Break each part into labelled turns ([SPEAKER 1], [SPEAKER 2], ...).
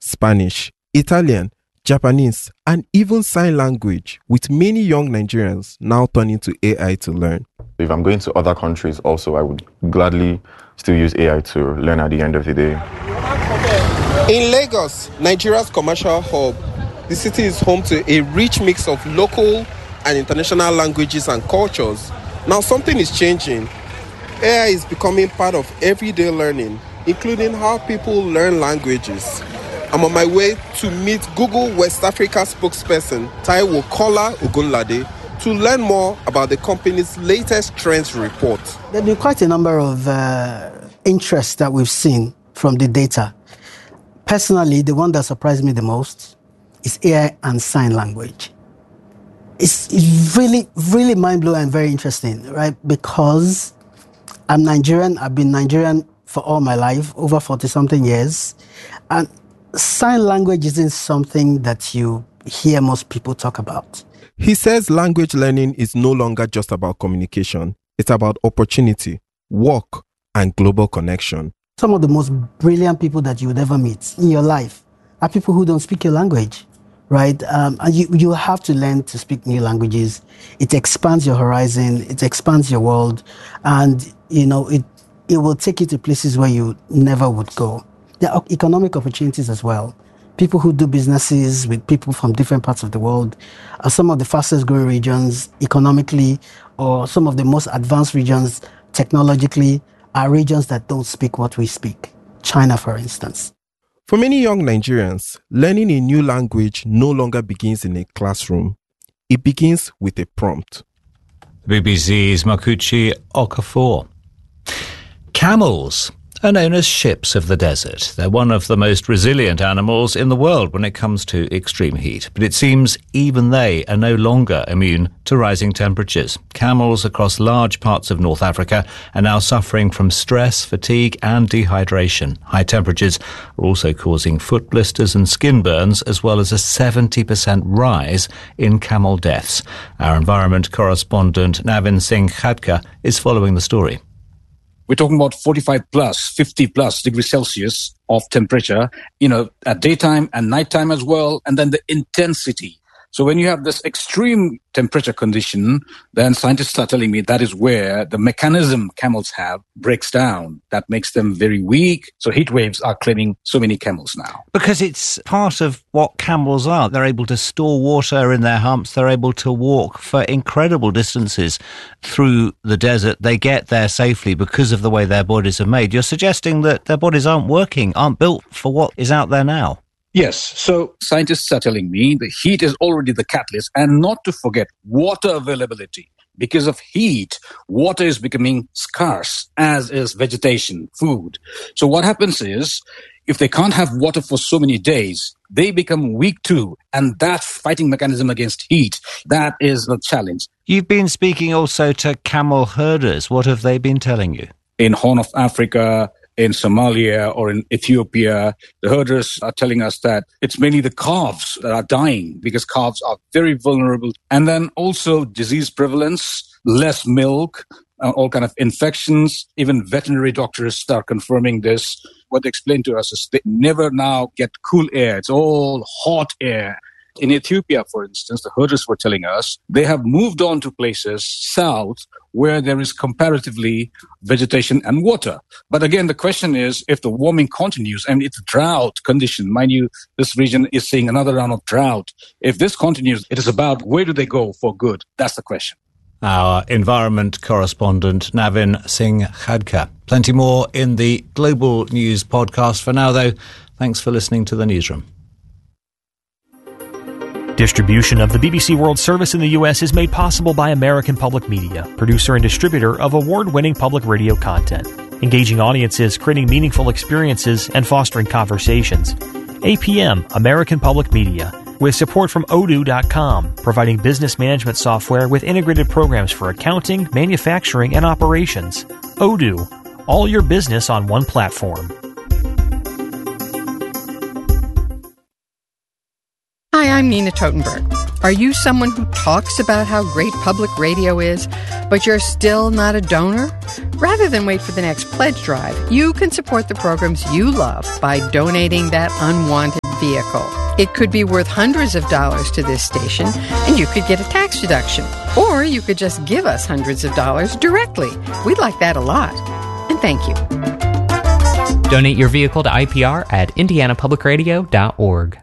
[SPEAKER 1] Spanish, Italian, Japanese, and even sign language, with many young Nigerians now turning to AI to learn.
[SPEAKER 2] If I'm going to other countries also, I would gladly still use AI to learn at the end of the day.
[SPEAKER 1] In Lagos, Nigeria's commercial hub, the city is home to a rich mix of local and international languages and cultures. Now something is changing. AI is becoming part of everyday learning, including how people learn languages. I'm on my way to meet Google West Africa spokesperson Taiwo Kola Ogunlade to learn more about the company's latest trends report.
[SPEAKER 3] There have been quite a number of interests that we've seen from the data. Personally, the one that surprised me the most is AI and sign language. It's really, really mind-blowing and very interesting, right? Because I'm Nigerian. I've been Nigerian for all my life, over 40-something years. And sign language isn't something that you hear most people talk about.
[SPEAKER 1] He says language learning is no longer just about communication. It's about opportunity, work, and global connection.
[SPEAKER 3] Some of the most brilliant people that you would ever meet in your life are people who don't speak your language, right? And you have to learn to speak new languages. It expands your horizon. It expands your world. And, it will take you to places where you never would go. There are economic opportunities as well. People who do businesses with people from different parts of the world are some of the fastest growing regions economically, or some of the most advanced regions technologically are regions that don't speak what we speak. China, for instance.
[SPEAKER 1] For many young Nigerians, learning a new language no longer begins in a classroom. It begins with a prompt.
[SPEAKER 4] BBC's Makuchi Okafor. Camels are known as ships of the desert. They're one of the most resilient animals in the world when it comes to extreme heat. But it seems even they are no longer immune to rising temperatures. Camels across large parts of North Africa are now suffering from stress, fatigue and dehydration. High temperatures are also causing foot blisters and skin burns, as well as a 70% rise in camel deaths. Our environment correspondent Navin Singh Khadka is following the story.
[SPEAKER 5] We're talking about 45 plus, 50 plus degrees Celsius of temperature, at daytime and nighttime as well. And then the intensity. So when you have this extreme temperature condition, then scientists are telling me that is where the mechanism camels have breaks down. That makes them very weak. So heat waves are claiming so many camels now.
[SPEAKER 4] Because it's part of what camels are. They're able to store water in their humps. They're able to walk for incredible distances through the desert. They get there safely because of the way their bodies are made. You're suggesting that their bodies aren't built for what is out there now.
[SPEAKER 5] Yes. So scientists are telling me the heat is already the catalyst, and not to forget water availability. Because of heat, water is becoming scarce, as is vegetation, food. So what happens is, if they can't have water for so many days, they become weak too. And that fighting mechanism against heat, that is the challenge.
[SPEAKER 4] You've been speaking also to camel herders. What have they been telling you?
[SPEAKER 5] In Horn of Africa, in Somalia or in Ethiopia, the herders are telling us that it's mainly the calves that are dying because calves are very vulnerable. And then also disease prevalence, less milk, all kind of infections. Even veterinary doctors are confirming this. What they explain to us is they never now get cool air. It's all hot air. In Ethiopia, for instance, the herders were telling us they have moved on to places south where there is comparatively vegetation and water. But again, the question is, if the warming continues, and it's drought condition, mind you, this region is seeing another round of drought. If this continues, it is about where do they go for good? That's the question.
[SPEAKER 4] Our environment correspondent, Navin Singh Khadka. Plenty more in the Global News podcast. For now, though, thanks for listening to the Newsroom.
[SPEAKER 6] Distribution of the BBC World Service in the U.S. is made possible by American Public Media, producer and distributor of award-winning public radio content, engaging audiences, creating meaningful experiences, and fostering conversations. APM, American Public Media, with support from Odoo.com, providing business management software with integrated programs for accounting, manufacturing, and operations. Odoo, all your business on one platform.
[SPEAKER 7] Hi, I'm Nina Totenberg. Are you someone who talks about how great public radio is, but you're still not a donor? Rather than wait for the next pledge drive, you can support the programs you love by donating that unwanted vehicle. It could be worth hundreds of dollars to this station, and you could get a tax deduction. Or you could just give us hundreds of dollars directly. We'd like that a lot. And thank you.
[SPEAKER 8] Donate your vehicle to IPR at indianapublicradio.org.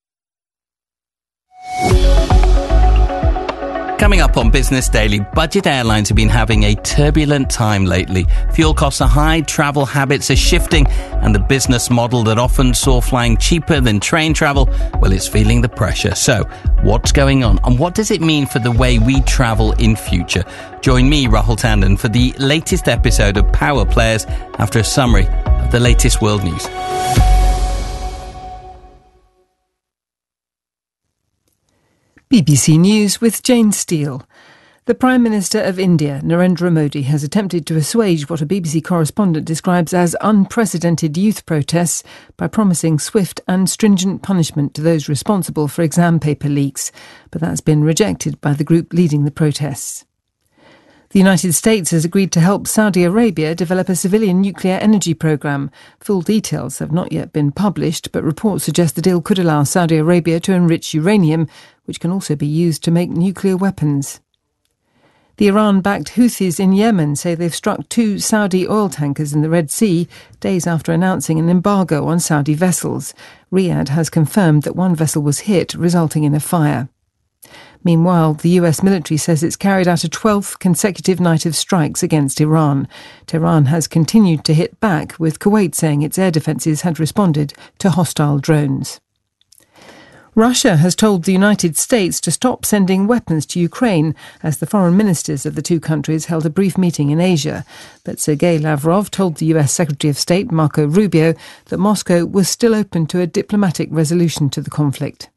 [SPEAKER 9] Coming up on Business Daily, budget airlines have been having a turbulent time lately. Fuel costs are high, travel habits are shifting, and the business model that often saw flying cheaper than train travel, well, it's feeling the pressure. So, what's going on, and what does it mean for the way we travel in future? Join me, Rahul Tandon, for the latest episode of Power Players after a summary of the latest world news.
[SPEAKER 10] BBC News with Jane Steele. The Prime Minister of India, Narendra Modi, has attempted to assuage what a BBC correspondent describes as unprecedented youth protests by promising swift and stringent punishment to those responsible for exam paper leaks, but that's been rejected by the group leading the protests. The United States has agreed to help Saudi Arabia develop a civilian nuclear energy program. Full details have not yet been published, but reports suggest the deal could allow Saudi Arabia to enrich uranium, which can also be used to make nuclear weapons. The Iran-backed Houthis in Yemen say they've struck 2 Saudi oil tankers in the Red Sea, days after announcing an embargo on Saudi vessels. Riyadh has confirmed that one vessel was hit, resulting in a fire. Meanwhile, the US military says it's carried out a 12th consecutive night of strikes against Iran. Tehran has continued to hit back, with Kuwait saying its air defences had responded to hostile drones. Russia has told the United States to stop sending weapons to Ukraine as the foreign ministers of the two countries held a brief meeting in Asia. But Sergei Lavrov told the US Secretary of State Marco Rubio that Moscow was still open to a diplomatic resolution to the conflict.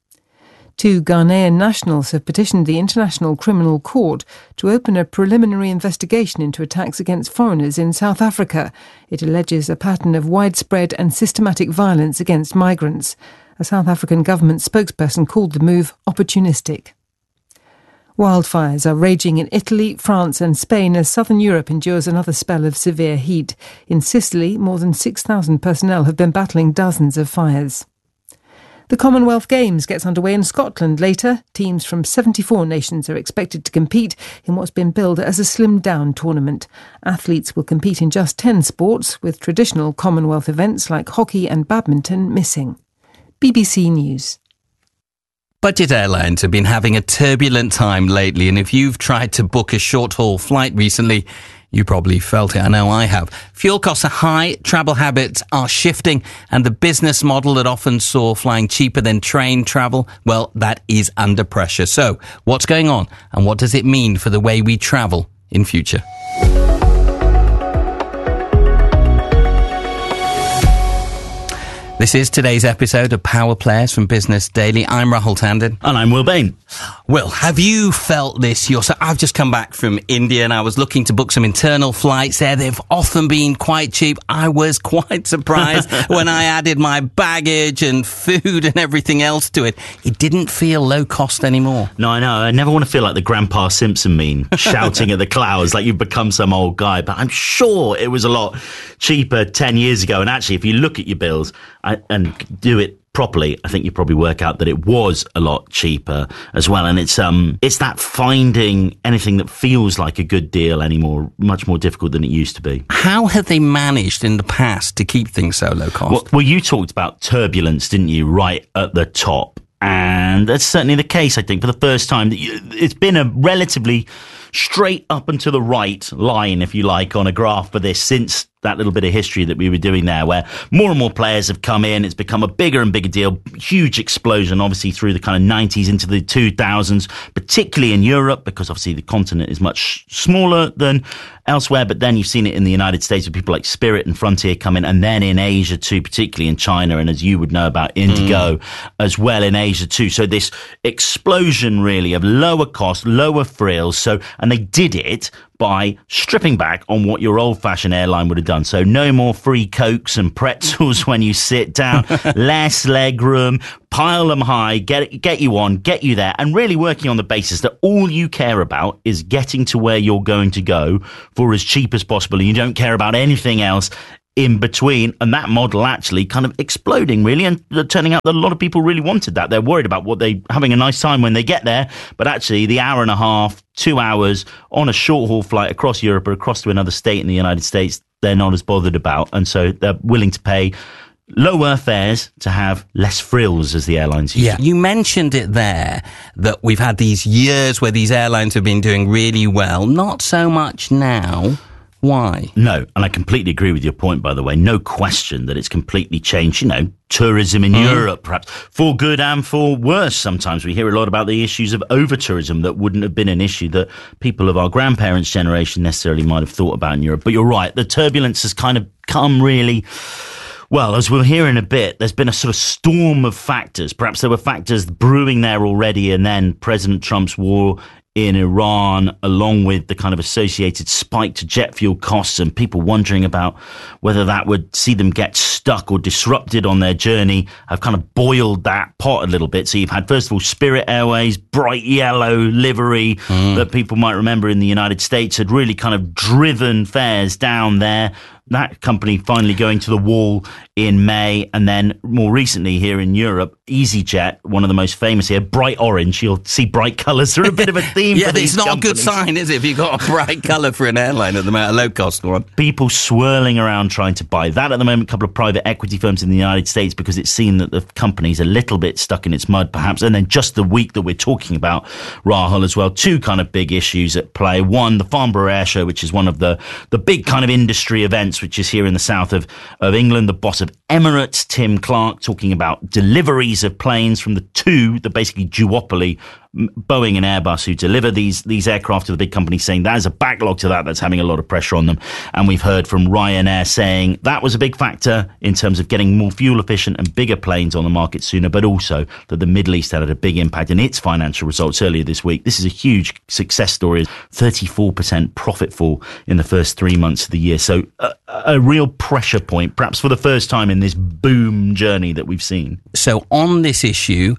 [SPEAKER 10] 2 Ghanaian nationals have petitioned the International Criminal Court to open a preliminary investigation into attacks against foreigners in South Africa. It alleges a pattern of widespread and systematic violence against migrants. A South African government spokesperson called the move opportunistic. Wildfires are raging in Italy, France and Spain as southern Europe endures another spell of severe heat. In Sicily, more than 6,000 personnel have been battling dozens of fires. The Commonwealth Games gets underway in Scotland later. Teams from 74 nations are expected to compete in what's been billed as a slimmed-down tournament. Athletes will compete in just 10 sports, with traditional Commonwealth events like hockey and badminton missing. BBC News.
[SPEAKER 9] Budget airlines have been having a turbulent time lately, and if you've tried to book a short-haul flight recently, you probably felt it. I know I have. Fuel costs are high, travel habits are shifting, and the business model that often saw flying cheaper than train travel, well, that is under pressure. So, what's going on, and what does it mean for the way we travel in future? This is today's episode of Power Players from Business Daily. I'm Rahul Tandon.
[SPEAKER 11] And I'm Will Bain.
[SPEAKER 9] Will, have you felt this yourself? I've just come back from India and I was looking to book some internal flights there. They've often been quite cheap. I was quite surprised when I added my baggage and food and everything else to it. It didn't feel low cost anymore.
[SPEAKER 11] No, I know. I never want to feel like the Grandpa Simpson meme, shouting at the clouds like you've become some old guy. But I'm sure it was a lot cheaper 10 years ago. And actually, if you look at your bills and do it properly, I think you probably work out that it was a lot cheaper as well. And it's that finding anything that feels like a good deal anymore, much more difficult than it used to be.
[SPEAKER 9] How have they managed in the past to keep things so low cost?
[SPEAKER 11] Well, you talked about turbulence, didn't you, right at the top? And that's certainly the case, I think, for the first time. It's been a relatively straight up and to the right line, if you like, on a graph for this since that little bit of history that we were doing there, where more and more players have come in. It's become a bigger and bigger deal. Huge explosion, obviously, through the kind of 90s into the 2000s, particularly in Europe, because obviously the continent is much smaller than elsewhere. But then you've seen it in the United States with people like Spirit and Frontier come in, and then in Asia too, particularly in China. And as you would know about Indigo as well in Asia too. So this explosion really of lower cost, lower frills. And they did it by stripping back on what your old-fashioned airline would have done. So no more free Cokes and pretzels when you sit down, less leg room, pile them high, get you on, get you there, and really working on the basis that all you care about is getting to where you're going to go for as cheap as possible, and you don't care about anything else in between, and that model actually kind of exploding really, and turning out that a lot of people really wanted that. They're worried about having a nice time when they get there, but actually the hour and a half, 2 hours on a short haul flight across Europe or across to another state in the United States, they're not as bothered about, and so they're willing to pay lower fares to have less frills, as the airlines use.
[SPEAKER 9] Yeah, you mentioned it there, that we've had these years where these airlines have been doing really well. Not so much now. Why?
[SPEAKER 11] No, and I completely agree with your point, by the way. No question that it's completely changed, tourism in Europe, perhaps for good and for worse. Sometimes we hear a lot about the issues of over-tourism that wouldn't have been an issue that people of our grandparents' generation necessarily might have thought about in Europe. But you're right, the turbulence has kind of come really... Well, as we'll hear in a bit, there's been a sort of storm of factors. Perhaps there were factors brewing there already, and then President Trump's war in Iran, along with the kind of associated spike to jet fuel costs and people wondering about whether that would see them get stuck or disrupted on their journey, have kind of boiled that pot a little bit. So you've had, first of all, Spirit Airways, bright yellow livery that people might remember in the United States had really kind of driven fares down there. That company finally going to the wall in May, and then more recently here in Europe, EasyJet, one of the most famous here, bright orange. You'll see bright colours are a bit of a theme for these
[SPEAKER 9] it's not
[SPEAKER 11] companies.
[SPEAKER 9] a good sign, is it, if you've got a bright colour for an airline at the moment, a low-cost one?
[SPEAKER 11] People swirling around trying to buy that at the moment, a couple of private equity firms in the United States, because it's seen that the company's a little bit stuck in its mud, perhaps. And then just the week that we're talking about, Rahul, as well, two kind of big issues at play. One, the Farnborough Air Show, which is one of the big kind of industry events, which is here in the south of England. The boss of Emirates, Tim Clark, talking about deliveries of planes from the two, the basically duopoly, Boeing and Airbus, who deliver these aircraft to the big companies, saying there's a backlog to that's having a lot of pressure on them. And we've heard from Ryanair saying that was a big factor in terms of getting more fuel efficient and bigger planes on the market sooner, but also that the Middle East had a big impact in its financial results earlier this week. This is a huge success story, 34% profit fall in the first 3 months of the year. So a real pressure point, perhaps for the first time in this boom journey that we've seen.
[SPEAKER 9] So on this issue,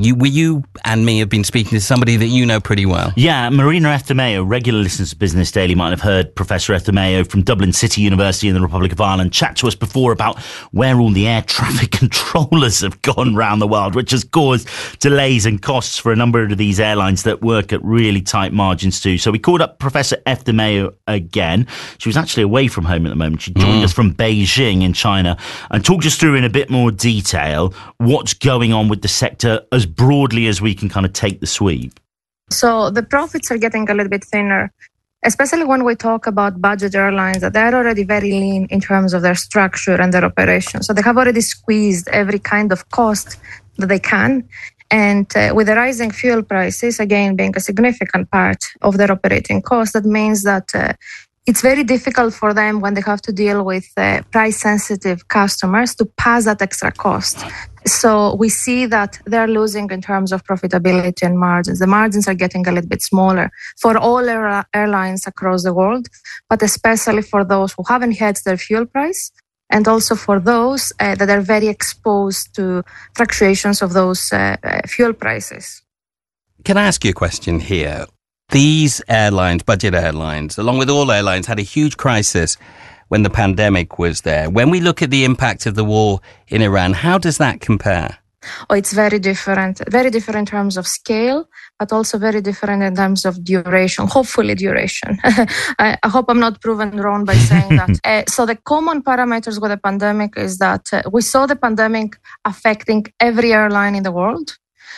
[SPEAKER 9] you and me have been speaking to somebody that you know pretty well.
[SPEAKER 11] Yeah, Marina Efthimiou, regular listeners to Business Daily might have heard Professor Efthimiou from Dublin City University in the Republic of Ireland chat to us before about where all the air traffic controllers have gone around the world, which has caused delays and costs for a number of these airlines that work at really tight margins too. So we called up Professor Efthimiou again. She was actually away from home at the moment. She joined us from Beijing in China and talked us through in a bit more detail what's going on with the sector as broadly as we can kind of take the sweep.
[SPEAKER 12] So the profits are getting a little bit thinner, especially when we talk about budget airlines, that they're already very lean in terms of their structure and their operation. So they have already squeezed every kind of cost that they can. And with the rising fuel prices, again, being a significant part of their operating cost, that means that it's very difficult for them when they have to deal with price-sensitive customers to pass that extra cost. So we see that they're losing in terms of profitability and margins. The margins are getting a little bit smaller for all airlines across the world, but especially for those who haven't hedged their fuel price, and also for those that are very exposed to fluctuations of those fuel prices.
[SPEAKER 9] Can I ask you a question here? These airlines, budget airlines, along with all airlines, had a huge crisis when the pandemic was there. When we look at the impact of the war in Iran, how does that compare?
[SPEAKER 12] Oh, it's very different in terms of scale, but also very different in terms of duration, hopefully duration. I hope I'm not proven wrong by saying that. So the common parameters with the pandemic is that we saw the pandemic affecting every airline in the world.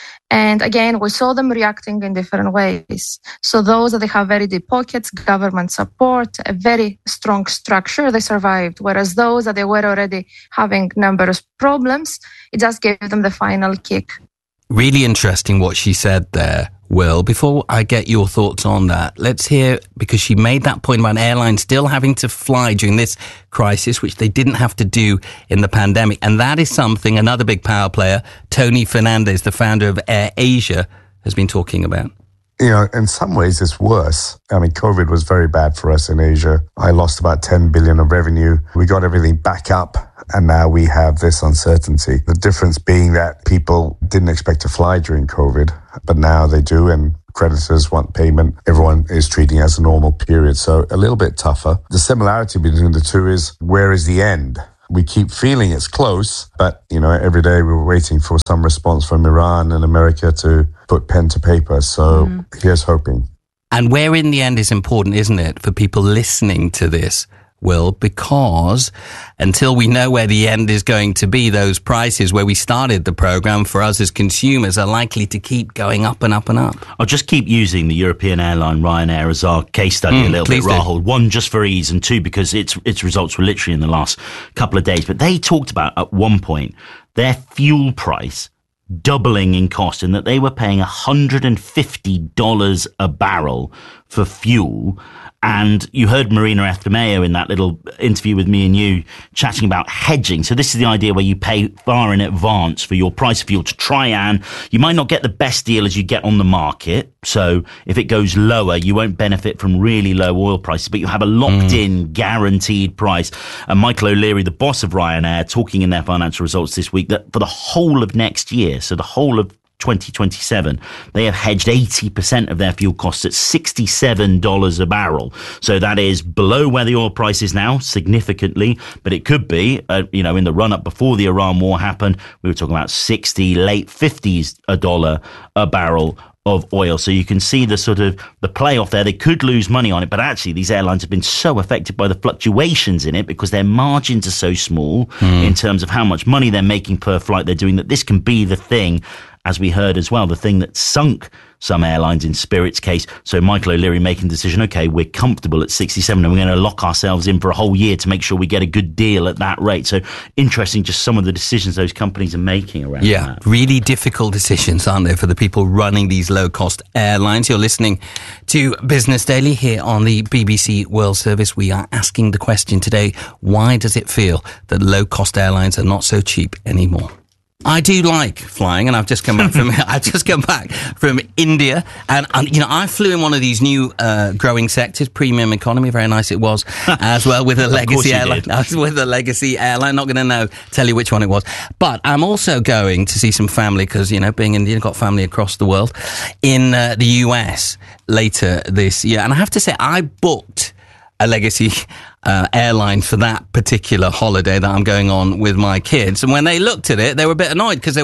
[SPEAKER 12] And again, we saw them reacting in different ways. So those that they have very deep pockets, government support, a very strong structure, they survived. Whereas those that they were already having numerous problems, it just gave them the final kick.
[SPEAKER 9] Really interesting what she said there, Will. Before I get your thoughts on that, let's hear, because she made that point about airlines still having to fly during this crisis, which they didn't have to do in the pandemic. And that is something another big power player, Tony Fernandez, the founder of AirAsia, has been talking about.
[SPEAKER 13] You know, in some ways it's worse. I mean, COVID was very bad for us in Asia. I lost about 10 billion of revenue. We got everything back up, and now we have this uncertainty. The difference being that people didn't expect to fly during COVID, but now they do, and creditors want payment. Everyone is treating it as a normal period. So a little bit tougher. The similarity between the two is, where is the end? We keep feeling it's close, but, every day we're waiting for some response from Iran and America to put pen to paper. So here's hoping.
[SPEAKER 9] And where in the end is important, isn't it, for people listening to this, Will? Because until we know where the end is going to be, those prices where we started the program for us as consumers are likely to keep going up and up and up.
[SPEAKER 11] I'll just keep using the European airline Ryanair as our case study a little bit, Rahul. One, just for ease, and two, because its results were literally in the last couple of days. But they talked about at one point their fuel price doubling in cost, and that they were paying $150 a barrel for fuel. And you heard Marina Efthimiou in that little interview with me and you chatting about hedging. So this is the idea where you pay far in advance for your price of fuel to try, and you might not get the best deal as you get on the market. So if it goes lower, you won't benefit from really low oil prices, but you have a locked in guaranteed price. And Michael O'Leary, the boss of Ryanair, talking in their financial results this week that for the whole of next year, so the whole of 2027, they have hedged 80% of their fuel costs at $67 a barrel. So that is below where the oil price is now, significantly, but it could be, in the run-up before the Iran war happened, we were talking about 60, late 50s a dollar a barrel of oil. So you can see the sort of the playoff there. They could lose money on it, but actually these airlines have been so affected by the fluctuations in it because their margins are so small in terms of how much money they're making per flight they're doing, that this can be the thing, as we heard as well, the thing that sunk some airlines in Spirit's case. So Michael O'Leary making the decision, okay, we're comfortable at 67 and we're going to lock ourselves in for a whole year to make sure we get a good deal at that rate. So interesting, just some of the decisions those companies are making around that.
[SPEAKER 9] Really difficult decisions, aren't they, for the people running these low-cost airlines. You're listening to Business Daily here on the BBC World Service. We are asking the question today, why does it feel that low-cost airlines are not so cheap anymore? I do like flying, and I've just come back from India, and I flew in one of these new growing sectors, premium economy. Very nice it was, as well, with a legacy airline. I was with a legacy airline. Not going to tell you which one it was, but I'm also going to see some family because being Indian, got family across the world in the US later this year, and I have to say I booked a legacy airline for that particular holiday that I'm going on with my kids. And when they looked at it, they were a bit annoyed because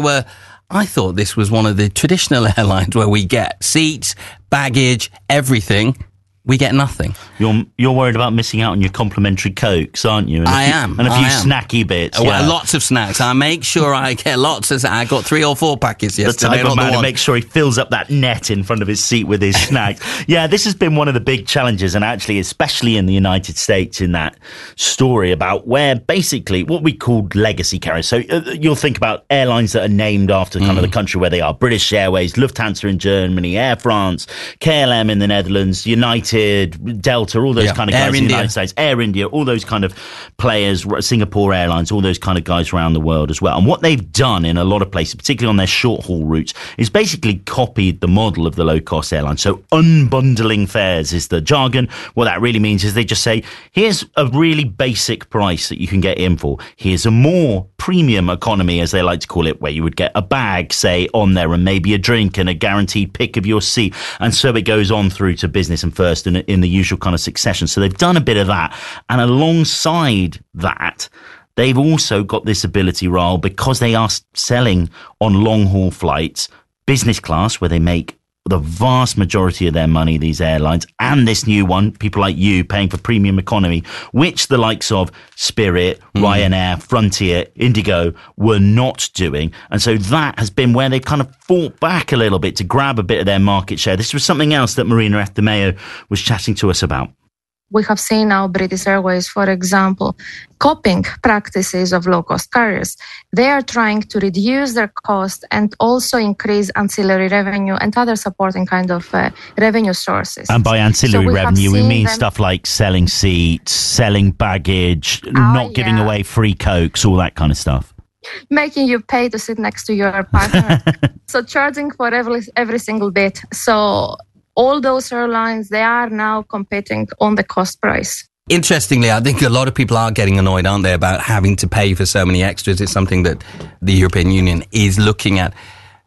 [SPEAKER 9] I thought this was one of the traditional airlines where we get seats, baggage, everything. We get nothing.
[SPEAKER 11] You're worried about missing out on your complimentary Cokes, aren't you?
[SPEAKER 9] I am.
[SPEAKER 11] And a few snacky bits.
[SPEAKER 9] Well, lots of snacks. I make sure I get lots of. I got 3 or 4 packets yesterday.
[SPEAKER 11] The type of man who makes sure he fills up that net in front of his seat with his snacks. Yeah, this has been one of the big challenges, and actually, especially in the United States, in that story about where basically what we called legacy carriers. So you'll think about airlines that are named after kind of the country where they are: British Airways, Lufthansa in Germany, Air France, KLM in the Netherlands, United, Delta, all those kind of guys in the United States, Air India, all those kind of players, Singapore Airlines, all those kind of guys around the world as well. And what they've done in a lot of places, particularly on their short haul routes, is basically copied the model of the low cost airline. So unbundling fares is the jargon. What that really means is they just say, here's a really basic price that you can get in for. Here's a more premium economy, as they like to call it, where you would get a bag, say, on there, and maybe a drink and a guaranteed pick of your seat. And so it goes on through to business and first in the usual kind of succession. So they've done a bit of that. And alongside that, they've also got this ability, Rahul, because they are selling on long haul flights, business class, where they make the vast majority of their money, these airlines, and this new one, people like you paying for premium economy, which the likes of Spirit, Ryanair, Frontier, Indigo were not doing. And so that has been where they've kind of fought back a little bit to grab a bit of their market share. This was something else that Marina Efthimiou was chatting to us about.
[SPEAKER 12] We have seen now British Airways, for example, copying practices of low-cost carriers. They are trying to reduce their cost and also increase ancillary revenue and other supporting kind of revenue sources.
[SPEAKER 11] And by ancillary revenue, we mean stuff like selling seats, selling baggage, not giving away free Cokes, all that kind of stuff.
[SPEAKER 12] Making you pay to sit next to your partner. So charging for every single bit. So all those airlines, they are now competing on the cost price.
[SPEAKER 9] Interestingly, I think a lot of people are getting annoyed, aren't they, about having to pay for so many extras. It's something that the European Union is looking at.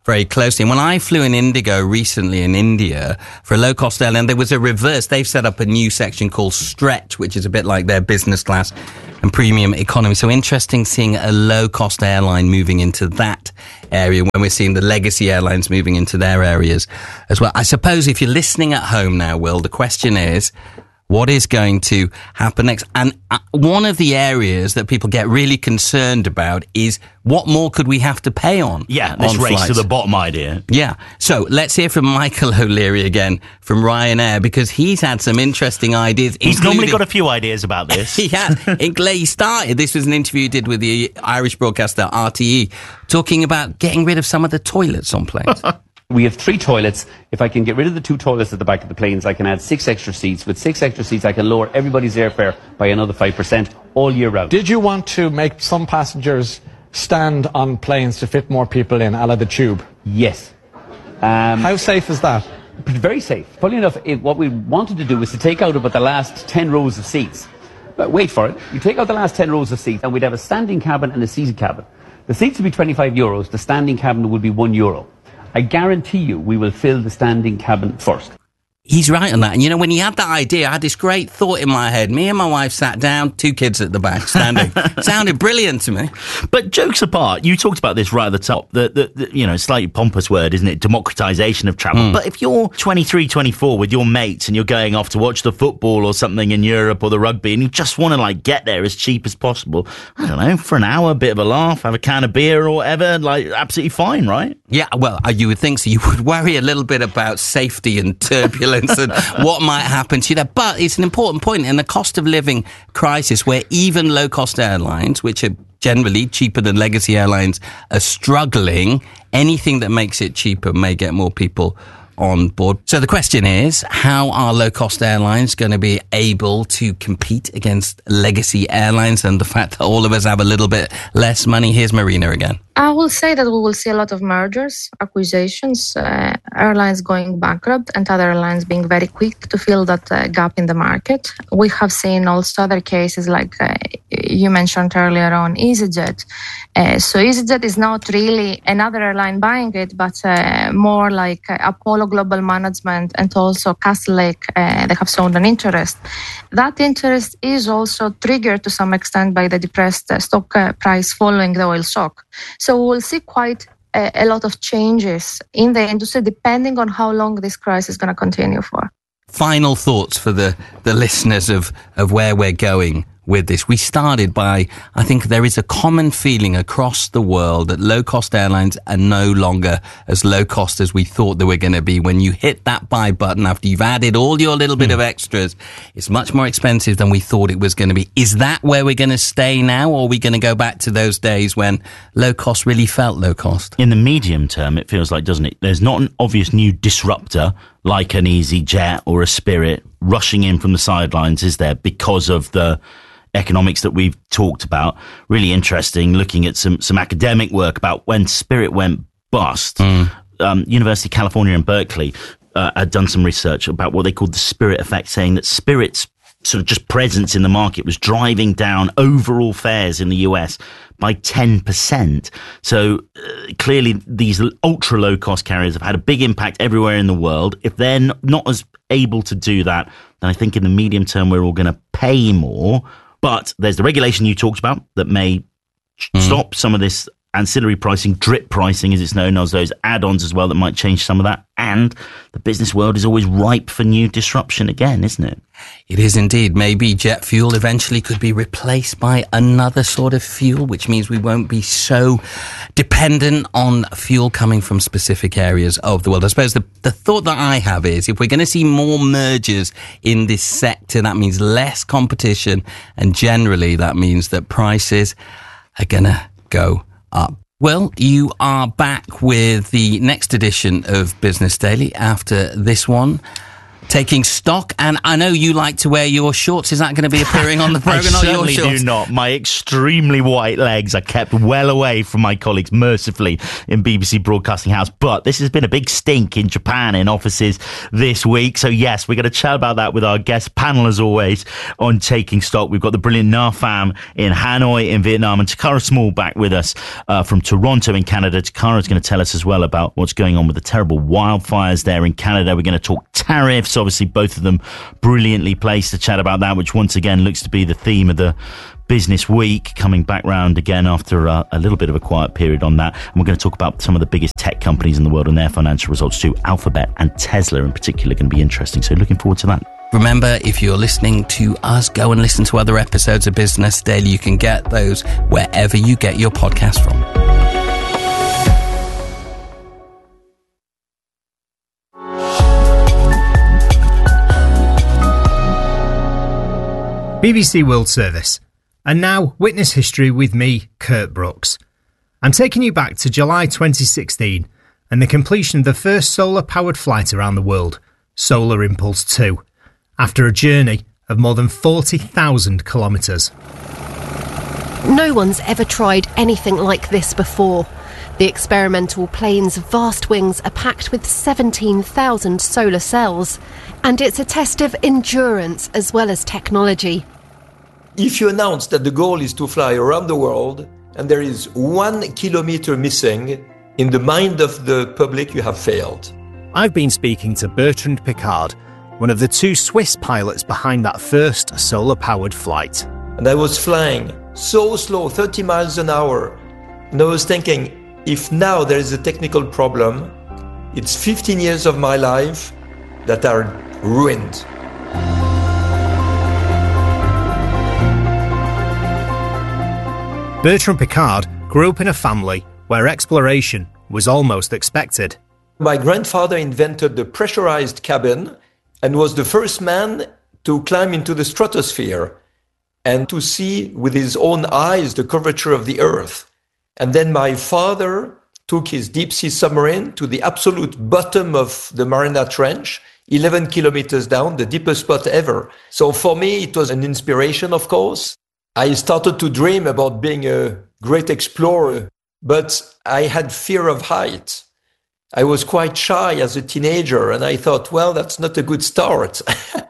[SPEAKER 9] very closely. And when I flew in Indigo recently in India for a low-cost airline, there was a reverse. They've set up a new section called Stretch, which is a bit like their business class and premium economy. So interesting seeing a low-cost airline moving into that area when we're seeing the legacy airlines moving into their areas as well. I suppose if you're listening at home now, Will, the question is, what is going to happen next? And one of the areas that people get really concerned about is what more could we have to pay on?
[SPEAKER 11] Yeah, this race
[SPEAKER 9] flights?
[SPEAKER 11] to the bottom idea.
[SPEAKER 9] Yeah. So let's hear from Michael O'Leary again from Ryanair, because he's had some interesting ideas.
[SPEAKER 11] He's normally got a few ideas about this.
[SPEAKER 9] He has. He started. This was an interview he did with the Irish broadcaster RTE, talking about getting rid of some of the toilets on planes.
[SPEAKER 14] We have 3 toilets. If I can get rid of the 2 toilets at the back of the planes, I can add 6 extra seats. With 6 extra seats, I can lower everybody's airfare by another 5% all year round.
[SPEAKER 15] Did you want to make some passengers stand on planes to fit more people in, a la the tube?
[SPEAKER 14] Yes.
[SPEAKER 15] How safe is that?
[SPEAKER 14] Very safe. Funny enough, what we wanted to do was to take out about the last 10 rows of seats. But wait for it. You take out the last 10 rows of seats, and we'd have a standing cabin and a seated cabin. The seats would be €25. The standing cabin would be €1. I guarantee you we will fill the standing cabin first.
[SPEAKER 9] He's right on that. And, you know, when he had that idea, I had this great thought in my head. Me and my wife sat down, 2 kids at the back, standing. Sounded brilliant to me.
[SPEAKER 11] But jokes apart, you talked about this right at the top. The you know, slightly pompous word, isn't it? Democratisation of travel. But if you're 23, 24 with your mates and you're going off to watch the football or something in Europe or the rugby and you just want to, like, get there as cheap as possible, I don't know, for an hour, a bit of a laugh, have a can of beer or whatever, like, absolutely fine, right?
[SPEAKER 9] Yeah, well, you would think so. You would worry a little bit about safety and turbulence and what might happen to you there. But it's an important point in the cost of living crisis where even low-cost airlines, which are generally cheaper than legacy airlines, are struggling. Anything that makes it cheaper may get more people on board. So the question is, how are low-cost airlines going to be able to compete against legacy airlines and the fact that all of us have a little bit less money? Here's Marina again.
[SPEAKER 12] I will say that we will see a lot of mergers, acquisitions, airlines going bankrupt and other airlines being very quick to fill that gap in the market. We have seen also other cases like you mentioned earlier on EasyJet. So EasyJet is not really another airline buying it, but more like Apollo Global Management and also Castlelake. They have shown an interest. That interest is also triggered to some extent by the depressed stock price following the oil shock. So we'll see quite a lot of changes in the industry depending on how long this crisis is going to continue for.
[SPEAKER 9] Final thoughts for the listeners of where we're going with this. We started by, I think there is a common feeling across the world that low-cost airlines are no longer as low-cost as we thought they were going to be. When you hit that buy button after you've added all your little bit of extras, it's much more expensive than we thought it was going to be. Is that where we're going to stay now, or are we going to go back to those days when low-cost really felt low-cost?
[SPEAKER 11] In the medium term, it feels like, doesn't it? There's not an obvious new disruptor like an EasyJet or a Spirit rushing in from the sidelines, is there, because of the economics that we've talked about. Really interesting, looking at some academic work about when Spirit went bust. University of California in Berkeley had done some research about what they called the Spirit effect, saying that Spirit's sort of just presence in the market was driving down overall fares in the US by 10%. So clearly these ultra low cost carriers have had a big impact everywhere in the world. If they're not as able to do that, then I think in the medium term we're all going to pay more. But there's the regulation you talked about that may stop some of this ancillary pricing, drip pricing as it's known, as those add-ons as well that might change some of that. And the business world is always ripe for new disruption again, isn't it?
[SPEAKER 9] It is indeed. Maybe jet fuel eventually could be replaced by another sort of fuel, which means we won't be so dependent on fuel coming from specific areas of the world. I suppose the thought that I have is if we're going to see more mergers in this sector, that means less competition, and generally that means that prices are going to go up. Well, you are back with the next edition of Business Daily after this one. Taking stock, and I know you like to wear your shorts. Is that going to be appearing on the programme?
[SPEAKER 11] I certainly do not. My extremely white legs are kept well away from my colleagues, mercifully, in BBC Broadcasting House. But this has been a big stink in Japan in offices this week. So yes, we're going to chat about that with our guest panel, as always, on Taking Stock. We've got the brilliant Na Pham in Hanoi in Vietnam, and Takara Small back with us from Toronto in Canada. Takara's going to tell us as well about what's going on with the terrible wildfires there in Canada. We're going to talk tariffs. Obviously, both of them brilliantly placed to chat about that, which once again looks to be the theme of the business week, coming back round again after a little bit of a quiet period on that. And we're going to talk about some of the biggest tech companies in the world and their financial results too. Alphabet and Tesla in particular are going to be interesting. So looking forward to that.
[SPEAKER 9] Remember, if you're listening to us, go and listen to other episodes of Business Daily. You can get those wherever you get your podcast from.
[SPEAKER 16] BBC World Service. And now, Witness History with me, Kurt Brooks. I'm taking you back to July 2016 and the completion of the first solar-powered flight around the world, Solar Impulse 2, after a journey of more than 40,000 kilometres.
[SPEAKER 17] No one's ever tried anything like this before. The experimental plane's vast wings are packed with 17,000 solar cells, and it's a test of endurance as well as technology.
[SPEAKER 18] If you announce that the goal is to fly around the world and there is 1 kilometre missing, in the mind of the public you have failed.
[SPEAKER 16] I've been speaking to Bertrand Piccard, one of the two Swiss pilots behind that first solar-powered flight.
[SPEAKER 18] And I was flying so slow, 30 miles an hour, and I was thinking, if now there is a technical problem, it's 15 years of my life that are ruined.
[SPEAKER 16] Bertrand Piccard grew up in a family where exploration was almost expected.
[SPEAKER 18] My grandfather invented the pressurized cabin and was the first man to climb into the stratosphere and to see with his own eyes the curvature of the Earth. And then my father took his deep-sea submarine to the absolute bottom of the Mariana Trench, 11 kilometers down, the deepest spot ever. So for me, it was an inspiration, of course. I started to dream about being a great explorer, but I had fear of height. I was quite shy as a teenager, and I thought, well, that's not a good start.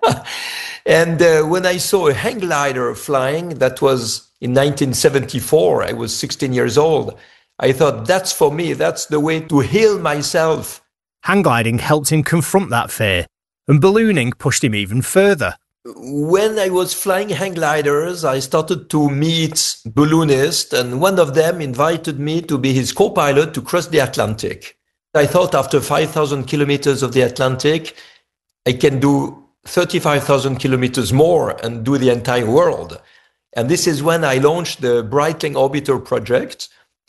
[SPEAKER 18] And when I saw a hang glider flying, that was in 1974, I was 16 years old, I thought, that's for me, that's the way to heal myself.
[SPEAKER 16] Hang gliding helped him confront that fear, and ballooning pushed him even further.
[SPEAKER 18] When I was flying hang gliders, I started to meet balloonists, and one of them invited me to be his co-pilot to cross the Atlantic. I thought after 5,000 kilometers of the Atlantic, I can do 35,000 kilometers more and do the entire world. And this is when I launched the Breitling Orbiter project.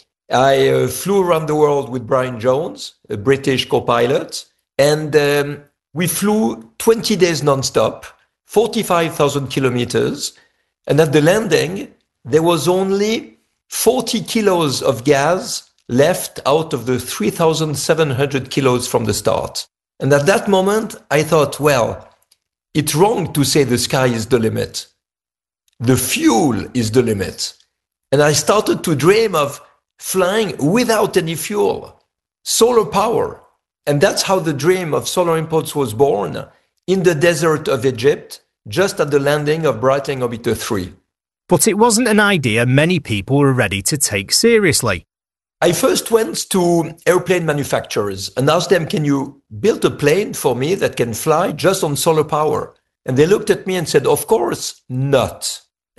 [SPEAKER 18] I flew around the world with Brian Jones, a British co-pilot, and we flew 20 days non-stop, 45,000 kilometers, and at the landing, there was only 40 kilos of gas left out of the 3,700 kilos from the start. And at that moment, I thought, well, it's wrong to say the sky is the limit. The fuel is the limit. And I started to dream of flying without any fuel, solar power. And that's how the dream of Solar Impulse was born, in the desert of Egypt, just at the landing of Breitling Orbiter 3.
[SPEAKER 16] But it wasn't an idea many people were ready to take seriously.
[SPEAKER 18] I first went to airplane manufacturers and asked them, can you build a plane for me that can fly just on solar power? And they looked at me and said, of course not.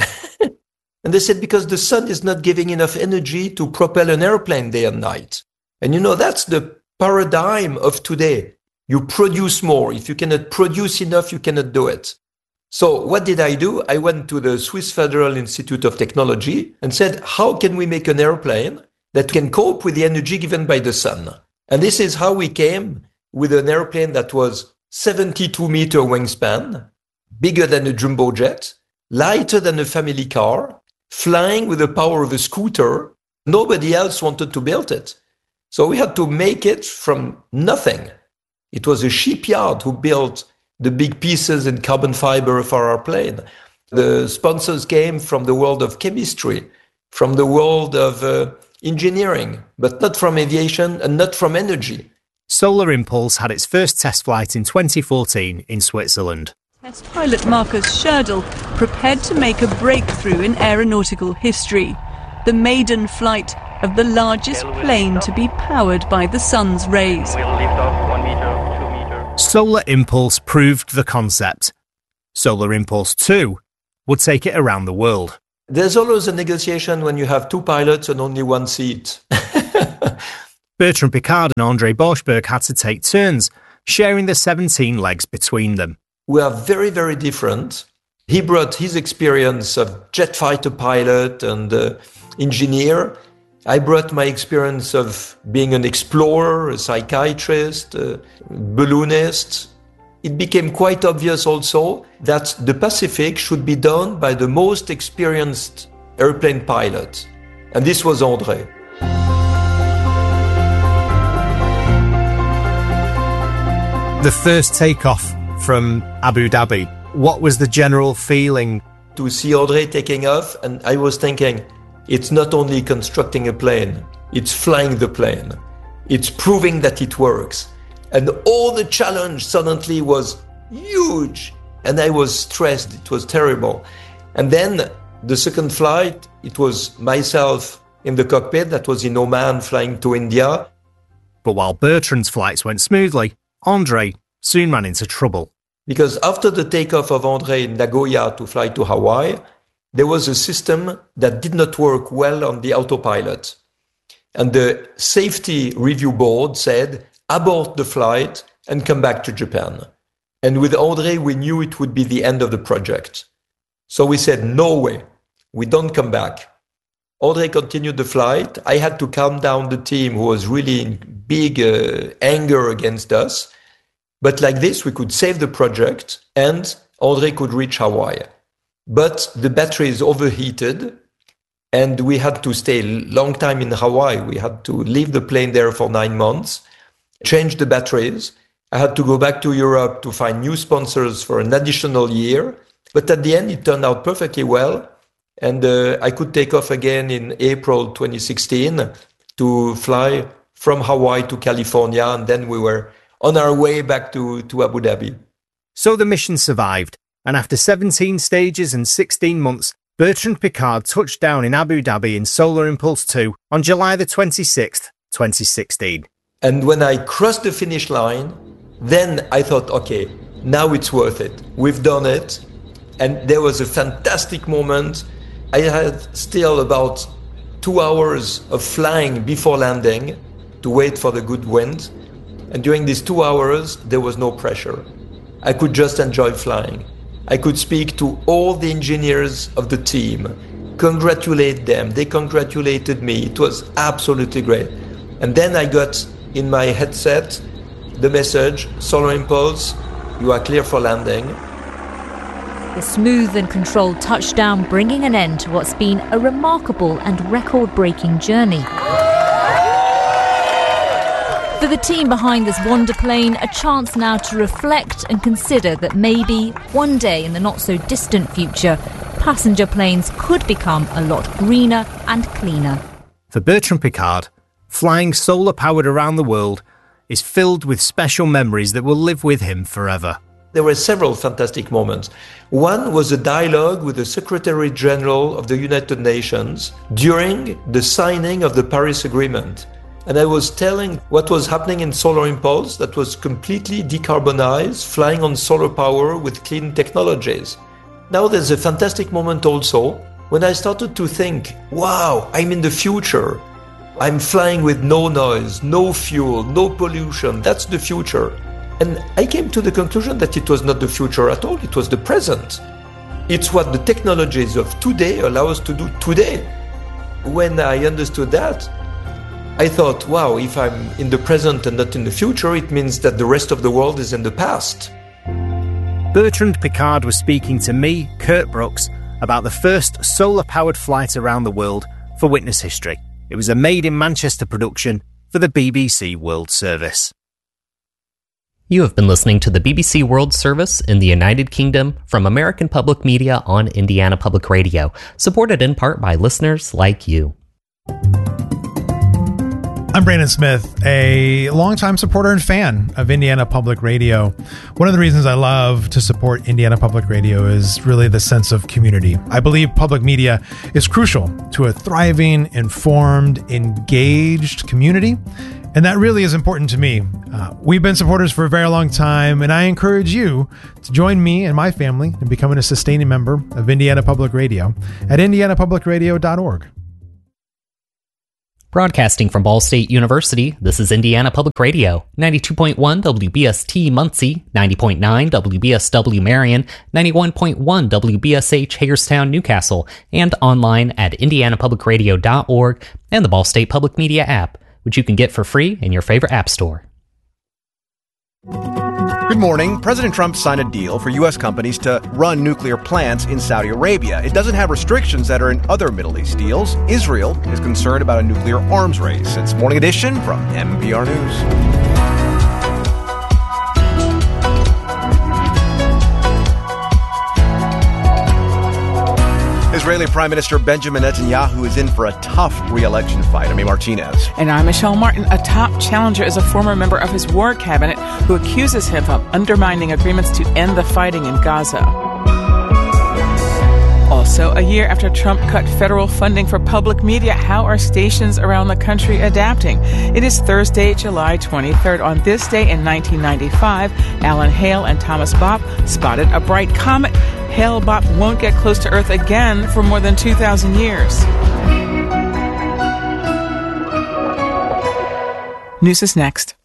[SPEAKER 18] And they said, because the sun is not giving enough energy to propel an airplane day and night. And you know, that's the paradigm of today. You produce more. If you cannot produce enough, you cannot do it. So what did I do? I went to the Swiss Federal Institute of Technology and said, how can we make an airplane that can cope with the energy given by the sun? And this is how we came with an airplane that was 72-meter wingspan, bigger than a jumbo jet, lighter than a family car, flying with the power of a scooter. Nobody else wanted to build it. So we had to make it from nothing. It was a shipyard who built the big pieces in carbon fiber for our plane. The sponsors came from the world of chemistry, from the world of engineering, but not from aviation and not from energy.
[SPEAKER 16] Solar Impulse had its first test flight in 2014 in Switzerland.
[SPEAKER 19] Test pilot Markus Scherdel prepared to make a breakthrough in aeronautical history. The maiden flight of the largest plane to be powered by the sun's rays.
[SPEAKER 20] We'll lift off 1 meter, 2 meters.
[SPEAKER 16] Solar Impulse proved the concept. Solar Impulse 2 would take it around the world.
[SPEAKER 18] There's always a negotiation when you have two pilots and only one seat.
[SPEAKER 16] Bertrand Piccard and André Borschberg had to take turns, sharing the 17 legs between them.
[SPEAKER 18] We are very, very different. He brought his experience of jet fighter pilot and engineer. I brought my experience of being an explorer, a psychiatrist, a balloonist. It became quite obvious also that the Pacific should be done by the most experienced airplane pilot. And this was André.
[SPEAKER 16] The first takeoff from Abu Dhabi, what was the general feeling?
[SPEAKER 18] To see André taking off, and I was thinking, it's not only constructing a plane, it's flying the plane. It's proving that it works. And all the challenge suddenly was huge. And I was stressed. It was terrible. And then the second flight, it was myself in the cockpit. That was in Oman flying to India.
[SPEAKER 16] But while Bertrand's flights went smoothly, André soon ran into trouble.
[SPEAKER 18] Because after the takeoff of André in Nagoya to fly to Hawaii, there was a system that did not work well on the autopilot. And the safety review board said, abort the flight and come back to Japan. And with André, we knew it would be the end of the project. So we said, no way, we don't come back. André continued the flight. I had to calm down the team who was really in big anger against us. But like this, we could save the project and André could reach Hawaii. But the batteries overheated and we had to stay a long time in Hawaii. We had to leave the plane there for 9 months, change the batteries. I had to go back to Europe to find new sponsors for an additional year. But at the end, it turned out perfectly well. And I could take off again in April 2016 to fly from Hawaii to California. And then we were on our way back to Abu Dhabi.
[SPEAKER 16] So the mission survived. And after 17 stages and 16 months, Bertrand Piccard touched down in Abu Dhabi in Solar Impulse 2 on July the 26th, 2016.
[SPEAKER 18] And when I crossed the finish line, then I thought, okay, now it's worth it. We've done it. And there was a fantastic moment. I had still about 2 hours of flying before landing to wait for the good wind. And during these 2 hours, there was no pressure. I could just enjoy flying. I could speak to all the engineers of the team, congratulate them. They congratulated me. It was absolutely great. And then I got in my headset the message, Solar Impulse, you are clear for landing.
[SPEAKER 21] The smooth and controlled touchdown bringing an end to what's been a remarkable and record-breaking journey. For the team behind this wonder plane, a chance now to reflect and consider that maybe one day in the not-so-distant future, passenger planes could become a lot greener and cleaner.
[SPEAKER 16] For Bertrand Piccard, flying solar-powered around the world is filled with special memories that will live with him forever.
[SPEAKER 18] There were several fantastic moments. One was a dialogue with the Secretary General of the United Nations during the signing of the Paris Agreement. And I was telling what was happening in Solar Impulse that was completely decarbonized, flying on solar power with clean technologies. Now there's a fantastic moment also when I started to think, wow, I'm in the future. I'm flying with no noise, no fuel, no pollution. That's the future. And I came to the conclusion that it was not the future at all. It was the present. It's what the technologies of today allow us to do today. When I understood that, I thought, wow, if I'm in the present and not in the future, it means that the rest of the world is in the past.
[SPEAKER 16] Bertrand Piccard was speaking to me, Kurt Brooks, about the first solar-powered flight around the world for Witness History. It was a made-in-Manchester production for the BBC World Service.
[SPEAKER 8] You have been listening to the BBC World Service in the United Kingdom from American Public Media on Indiana Public Radio, supported in part by listeners like you.
[SPEAKER 2] I'm Brandon Smith, a longtime supporter and fan of Indiana Public Radio. One of the reasons I love to support Indiana Public Radio is really the sense of community. I believe public media is crucial to a thriving, informed, engaged community, and that really is important to me. We've been supporters for a very long time, and I encourage you to join me and my family in becoming a sustaining member of Indiana Public Radio at indianapublicradio.org.
[SPEAKER 8] Broadcasting from Ball State University, this is Indiana Public Radio, 92.1 WBST Muncie, 90.9 WBSW Marion, 91.1 WBSH Hagerstown Newcastle, and online at indianapublicradio.org and the Ball State Public Media app, which you can get for free in your favorite app store.
[SPEAKER 22] Good morning. President Trump signed a deal for U.S. companies to run nuclear plants in Saudi Arabia. It doesn't have restrictions that are in other Middle East deals. Israel is concerned about a nuclear arms race. It's Morning Edition from NPR News. Israeli Prime Minister Benjamin Netanyahu is in for a tough re-election fight. I'm Martinez.
[SPEAKER 23] And I'm Michelle Martin. A top challenger is a former member of his war cabinet who accuses him of undermining agreements to end the fighting in Gaza. Also, a year after Trump cut federal funding for public media, how are stations around the country adapting? It is Thursday, July 23rd. On this day in 1995, Alan Hale and Thomas Bopp spotted a bright comet. Hale-Bopp won't get close to Earth again for more than 2,000 years. News is next.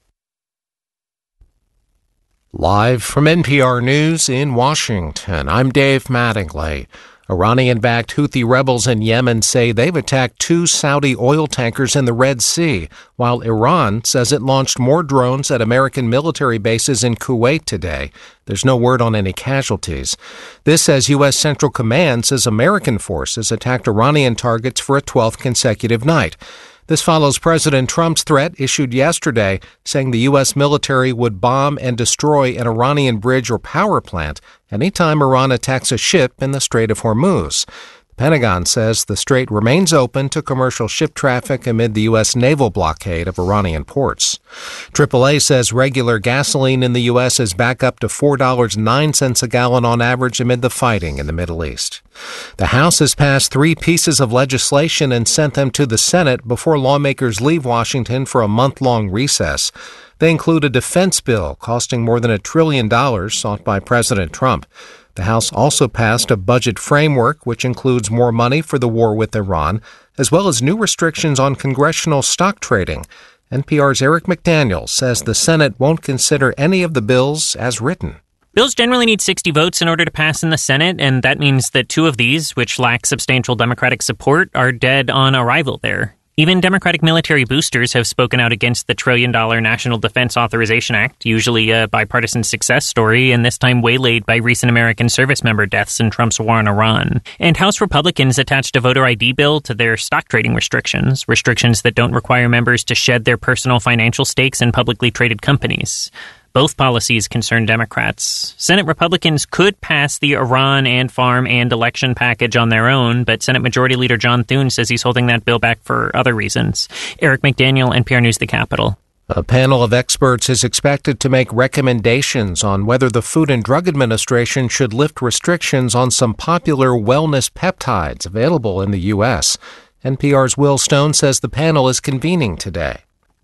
[SPEAKER 24] Live from NPR News in Washington, I'm Dave Mattingly. Iranian-backed Houthi rebels in Yemen say they've attacked 2 Saudi oil tankers in the Red Sea, while Iran says it launched more drones at American military bases in Kuwait today. There's no word on any casualties. This as U.S. Central Command says American forces attacked Iranian targets for a 12th consecutive night. This follows President Trump's threat issued yesterday, saying the U.S. military would bomb and destroy an Iranian bridge or power plant anytime Iran attacks a ship in the Strait of Hormuz. The Pentagon says the strait remains open to commercial ship traffic amid the U.S. naval blockade of Iranian ports. AAA says regular gasoline in the U.S. is back up to $4.09 a gallon on average amid the fighting in the Middle East. The House has passed 3 pieces of legislation and sent them to the Senate before lawmakers leave Washington for a month-long recess. They include a defense bill costing more than $1 trillion sought by President Trump. The House also passed a budget framework which includes more money for the war with Iran, as well as new restrictions on congressional stock trading. NPR's Eric McDaniel says the Senate won't consider any of the bills as written.
[SPEAKER 25] Bills generally need 60 votes in order to pass in the Senate, and that means that 2 of these, which lack substantial Democratic support, are dead on arrival there. Even Democratic military boosters have spoken out against the $1 trillion National Defense Authorization Act, usually a bipartisan success story, and this time waylaid by recent American service member deaths in Trump's war on Iran. And House Republicans attached a voter ID bill to their stock trading restrictions that don't require members to shed their personal financial stakes in publicly traded companies. Both policies concern Democrats. Senate Republicans could pass the Iran and farm and election package on their own, but Senate Majority Leader John Thune says he's holding that bill back for other reasons. Eric McDaniel, NPR News, The Capitol.
[SPEAKER 24] A panel of experts is expected to make recommendations on whether the Food and Drug Administration should lift restrictions on some popular wellness peptides available in the U.S. NPR's Will Stone says the panel is convening today.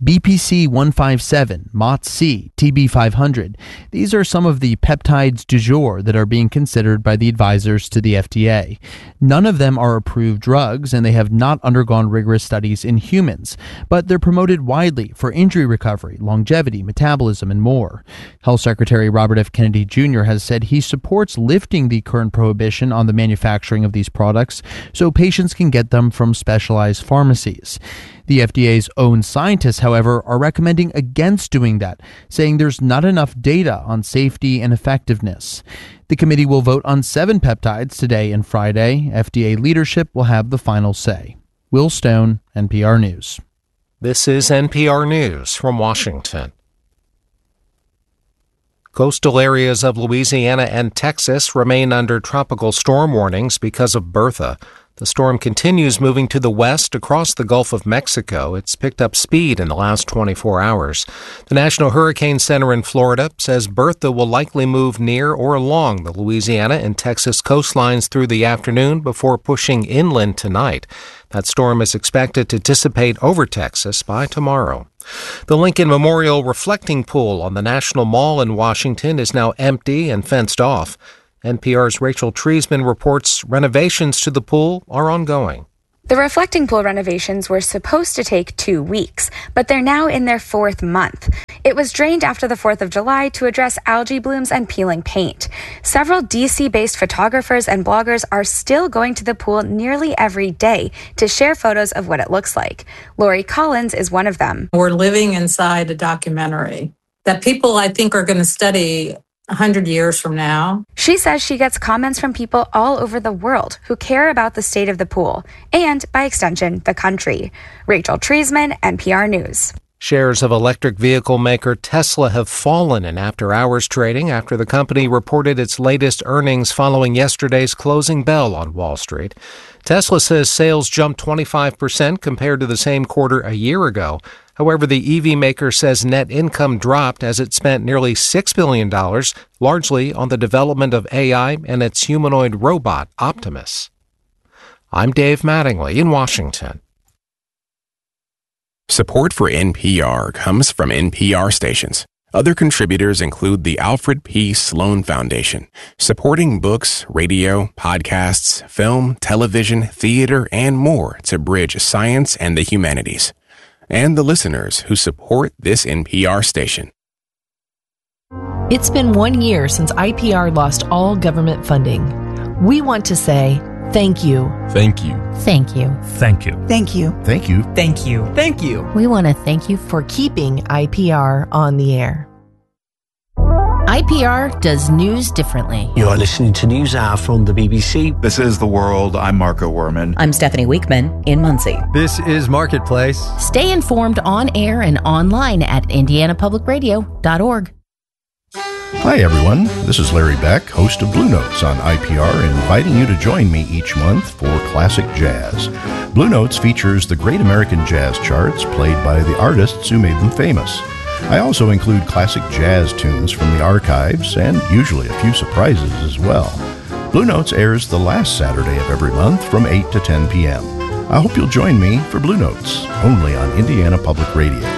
[SPEAKER 26] BPC 157, MOTS-C, TB500. These are some of the peptides du jour that are being considered by the advisors to the FDA. None of them are approved drugs, and they have not undergone rigorous studies in humans, but they're promoted widely for injury recovery, longevity, metabolism, and more. Health Secretary Robert F. Kennedy Jr. has said he supports lifting the current prohibition on the manufacturing of these products so patients can get them from specialized pharmacies. The FDA's own scientists, however, are recommending against doing that, saying there's not enough data on safety and effectiveness. The committee will vote on 7 peptides today and Friday. FDA leadership will have the final say. Will Stone, NPR News.
[SPEAKER 24] This is NPR News from Washington. Coastal areas of Louisiana and Texas remain under tropical storm warnings because of Bertha. The storm continues moving to the west across the Gulf of Mexico. It's picked up speed in the last 24 hours. The National Hurricane Center in Florida says Bertha will likely move near or along the Louisiana and Texas coastlines through the afternoon before pushing inland tonight. That storm is expected to dissipate over Texas by tomorrow. The Lincoln Memorial Reflecting Pool on the National Mall in Washington is now empty and fenced off. NPR's Rachel Treisman reports renovations to the pool are ongoing.
[SPEAKER 1] The reflecting pool renovations were supposed to take 2 weeks, but they're now in their 4th month. It was drained after the 4th of July to address algae blooms and peeling paint. Several DC-based photographers and bloggers are still going to the pool nearly every day to share photos of what it looks like. Lori Collins is one of them.
[SPEAKER 3] We're living inside a documentary that people, I think, are going to study 100 years from now.
[SPEAKER 1] She says she gets comments from people all over the world who care about the state of the pool and, by extension, the country. Rachel Treisman, NPR News.
[SPEAKER 24] Shares of electric vehicle maker Tesla have fallen in after-hours trading after the company reported its latest earnings following yesterday's closing bell on Wall Street. Tesla says sales jumped 25% compared to the same quarter a year ago. However, the EV maker says net income dropped as it spent nearly $6 billion, largely on the development of AI and its humanoid robot, Optimus. I'm Dave Mattingly in Washington.
[SPEAKER 4] Support for NPR comes from NPR stations. Other contributors include the Alfred P. Sloan Foundation, supporting books, radio, podcasts, film, television, theater, and more to bridge science and the humanities. And the listeners who support this NPR station.
[SPEAKER 5] It's been 1 year since IPR lost all government funding. We want to say thank you.
[SPEAKER 6] Thank you.
[SPEAKER 5] Thank you.
[SPEAKER 6] Thank you.
[SPEAKER 5] Thank you.
[SPEAKER 6] Thank you.
[SPEAKER 5] Thank you.
[SPEAKER 6] Thank you.
[SPEAKER 5] We want to thank you for keeping IPR on the air. IPR does news differently.
[SPEAKER 7] You're listening to NewsHour from the BBC.
[SPEAKER 27] This is The World. I'm Marco Werman.
[SPEAKER 28] I'm Stephanie Weekman in Muncie.
[SPEAKER 29] This is Marketplace.
[SPEAKER 5] Stay informed on air and online at indianapublicradio.org.
[SPEAKER 30] Hi, everyone. This is Larry Beck, host of Blue Notes on IPR, inviting you to join me each month for Classic Jazz. Blue Notes features the great American jazz charts played by the artists who made them famous. I also include classic jazz tunes from the archives and usually a few surprises as well. Blue Notes airs the last Saturday of every month from 8 to 10 p.m. I hope you'll join me for Blue Notes, only on Indiana Public Radio.